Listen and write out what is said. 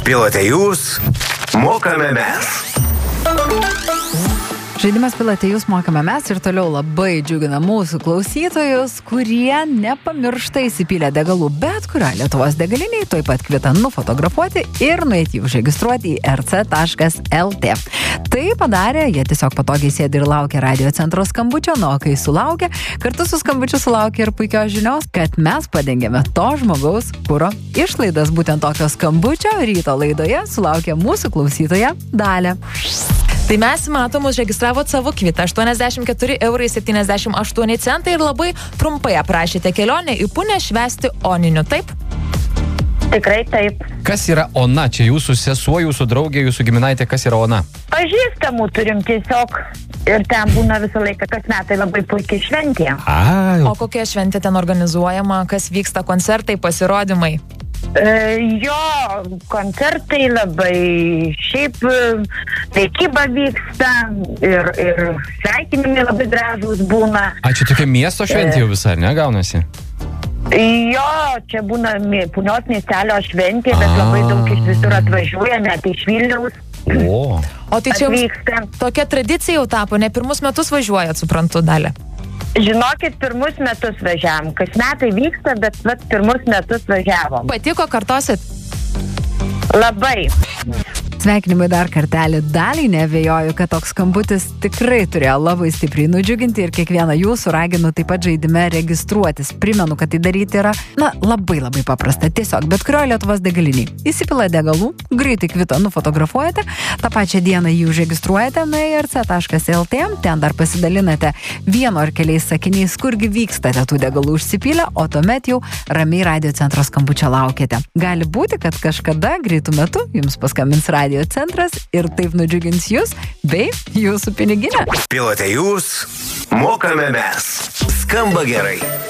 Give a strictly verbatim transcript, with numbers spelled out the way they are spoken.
Pilote jūs, mokame mes. Žaidimas Pilote jūs, mokame mes ir toliau labai džiugina mūsų klausytojus, kurie nepamiršta įsipylę degalų bet kurią Lietuvos degaliniai, tuoj pat kvietą nufotografuoti ir nueiti užregistruoti į er ce taškas el tė. Tai padarė, jie tiesiog patogiai sėdi ir laukia radio centro skambučio, nu, o kai sulaukia, kartu su skambučiu sulaukia ir puikios žinios, kad mes padengėme to žmogaus kuro išlaidas. Būtent tokio skambučio ryto laidoje sulaukė mūsų klausytoja Dalia. Tai mes matom, užregistravot savo kvitą aštuoniasdešimt keturi eurai septyniasdešimt aštuoni centai ir labai trumpai aprašėte kelionę į Punę švęsti oninių, taip? Tikrai taip. Kas yra Ona? Čia jūsų sesuo, jūsų draugė, jūsų giminaitė, kas yra Ona? Pažįstamų turim tiesiog ir ten būna visą laiką, kas metai labai puikiai šventė. Ai, O kokia šventė ten organizuojama, kas vyksta, koncertai, pasirodymai? E, jo, koncertai labai, šiaip prekyba vyksta ir, ir sveikinimai labai gražūs būna. A, čia tokia miesto šventė jau visai, ne, gaunasi? Jo, čia būna mi- Punios miestelio šventė, bet labai daug iš visur atvažiuoja, net iš Vilniaus O, O tai čia jums atvyksta. tokia tradicija jau tapo, ne pirmus metus važiuojat, suprantu, Dalia. Žinokit, pirmus metus važiavom. Kas metai vyksta, bet vat, pirmus metus važiavom. Patiko, kartosit? Labai. Sveikinimai dar kartelį Daliai, neabejoju, kad toks skambutis tikrai turėjo labai stipriai nudžiuginti ir kiekvieną jūsų raginu taip pat žaidime registruotis. Primenu, kad tai daryti yra, na, labai labai paprasta. Tiesiog bet kurio Lietuvos degaliniai. Įsipila degalų, greitai kvitą nufotografuojate, tą pačią dieną jį užregistruojate, na, er ce taškas el tė, ten dar pasidalinate vieno ar keliais sakiniais, kurgi vykstate tų degalų užsipylę, o tuomet jau ramiai radio centro skambučio laukiate. Gali būti, kad kažkada greitų metu jums paskambins radio centras ir taip nudžiugins jūs bei jūsų piniginę. Pilote jūs, mokame mes. Skamba gerai.